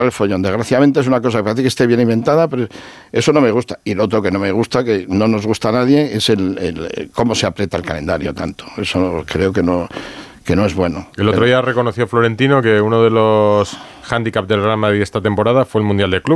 el follón. Desgraciadamente es una cosa que parece que esté bien inventada, pero eso no me gusta. Y lo otro que no me gusta, que no nos gusta a nadie, es el cómo se aprieta el calendario tanto. Eso creo que no es bueno. El otro día reconoció Florentino que uno de los hándicaps del Real Madrid esta temporada fue el Mundial de Clubes.